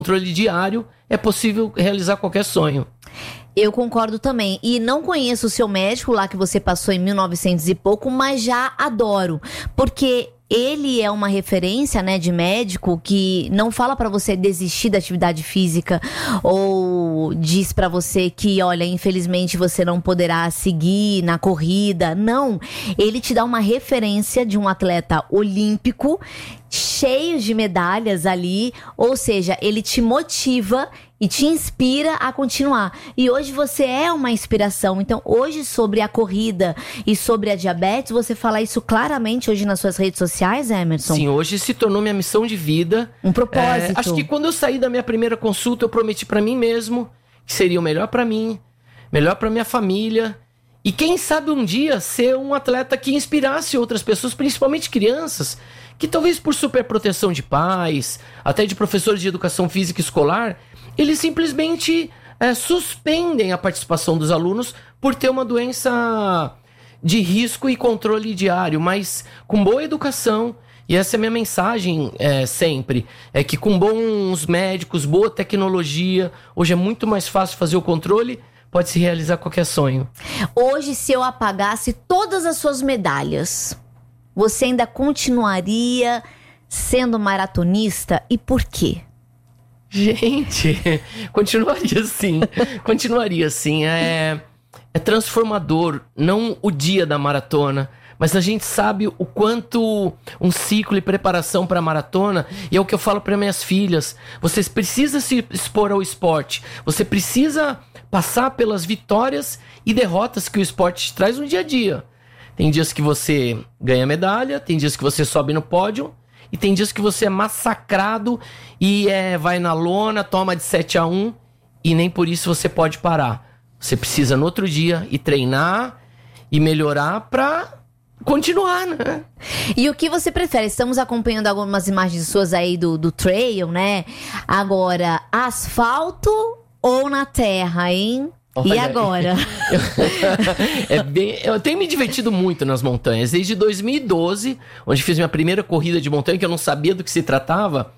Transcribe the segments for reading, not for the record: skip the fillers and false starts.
controle diário, é possível realizar qualquer sonho. Eu concordo também. E não conheço o seu médico lá que você passou em 1900 e pouco, mas já adoro. Porque ele é uma referência, né, de médico que não fala pra você desistir da atividade física ou diz pra você que, olha, infelizmente você não poderá seguir na corrida. Não. Ele te dá uma referência de um atleta olímpico cheio de medalhas ali, ou seja, ele te motiva e te inspira a continuar. E hoje você é uma inspiração. Então, hoje sobre a corrida e sobre a diabetes, você fala isso claramente hoje nas suas redes sociais, Emerson? Sim, hoje se tornou minha missão de vida. Um propósito. Acho que quando eu saí da minha primeira consulta, eu prometi pra mim mesmo que seria o melhor pra mim, melhor pra minha família. E quem sabe um dia ser um atleta que inspirasse outras pessoas, principalmente crianças, que talvez por superproteção de pais, até de professores de educação física escolar, eles simplesmente suspendem a participação dos alunos por ter uma doença de risco e controle diário, mas com boa educação. E essa é a minha mensagem sempre, é que com bons médicos, boa tecnologia, hoje é muito mais fácil fazer o controle, pode-se realizar qualquer sonho. Hoje, se eu apagasse todas as suas medalhas, você ainda continuaria sendo maratonista? E por quê? Gente, continuaria sim. É transformador, não o dia da maratona, mas a gente sabe o quanto um ciclo e preparação para a maratona, e é o que eu falo para minhas filhas, você precisa se expor ao esporte, você precisa passar pelas vitórias e derrotas que o esporte te traz no dia a dia. Tem dias que você ganha medalha, tem dias que você sobe no pódio, e tem dias que você é massacrado e vai na lona, toma de 7-1 e nem por isso você pode parar. Você precisa no outro dia ir treinar e melhorar pra continuar, né? E o que você prefere? Estamos acompanhando algumas imagens suas aí do trail, né? Agora, asfalto ou na terra, hein? Olha, e agora? Eu tenho me divertido muito nas montanhas. Desde 2012, onde fiz minha primeira corrida de montanha, que eu não sabia do que se tratava,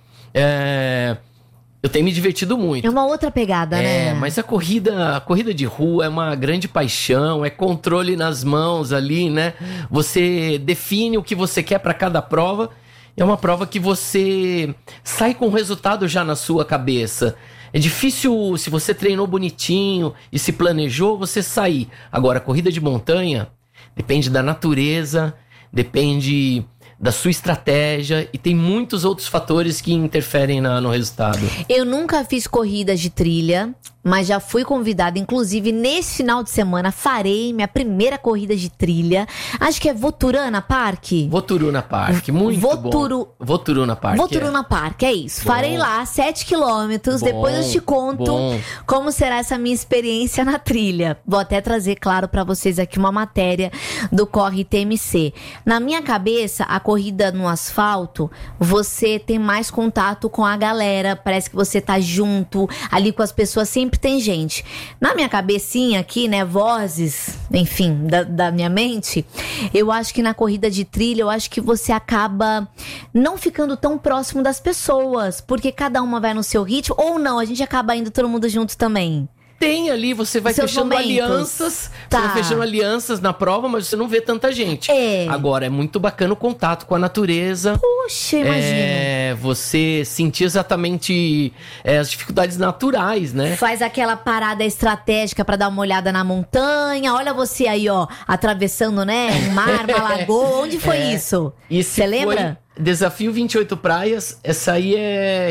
eu tenho me divertido muito. É uma outra pegada, né? Mas a corrida de rua é uma grande paixão, é controle nas mãos ali, né? Você define o que você quer para cada prova. É uma prova que você sai com o resultado já na sua cabeça. É difícil, se você treinou bonitinho e se planejou, você sair. Agora, a corrida de montanha depende da natureza, depende da sua estratégia e tem muitos outros fatores que interferem no resultado. Eu nunca fiz corridas de trilha, mas já fui convidada, inclusive nesse final de semana farei minha primeira corrida de trilha. Acho que é Voturuna Park. Voturuna Park, muito bom. Voturuna Park. Voturuna Park, é isso. Bom. Farei lá 7 quilômetros, depois eu te conto como será essa minha experiência na trilha. Vou até trazer, claro, pra vocês aqui uma matéria do Corre TMC. Na minha cabeça, a corrida no asfalto, você tem mais contato com a galera, parece que você tá junto ali com as pessoas, sempre tem gente. Na minha cabecinha aqui, né, vozes, enfim, da minha mente, eu acho que na corrida de trilha, eu acho que você acaba não ficando tão próximo das pessoas, porque cada uma vai no seu ritmo, ou não, a gente acaba indo todo mundo junto também. Tem ali, você vai fechando alianças, você vai fechando alianças na prova, mas você não vê tanta gente. Agora, é muito bacana o contato com a natureza. Puxa, imagina. Você sentir exatamente as dificuldades naturais, né? Faz aquela parada estratégica pra dar uma olhada na montanha. Olha você aí, ó, atravessando, né, um mar, uma lagoa. Onde foi isso? Você lembra? Desafio 28 praias, essa aí é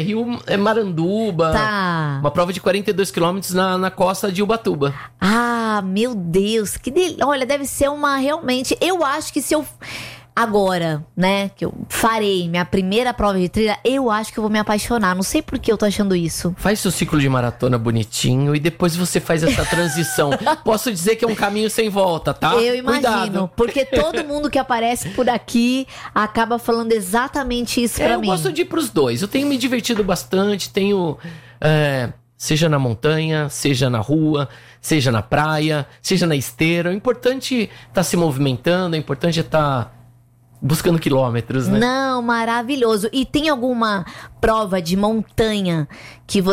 Maranduba, uma prova de 42 quilômetros na costa de Ubatuba. Ah, meu Deus, olha, deve ser uma realmente, eu acho que se eu agora, né, que eu farei minha primeira prova de trilha, eu acho que eu vou me apaixonar. Não sei por que eu tô achando isso. Faz seu ciclo de maratona bonitinho e depois você faz essa transição. Posso dizer que é um caminho sem volta, tá? Eu imagino, cuidado. Porque todo mundo que aparece por aqui acaba falando exatamente isso pra mim. Eu gosto de ir pros dois. Eu tenho me divertido bastante, seja na montanha, seja na rua, seja na praia, seja na esteira. O importante é estar se movimentando, o importante é estar buscando quilômetros, né? Não, maravilhoso. E tem alguma prova de montanha que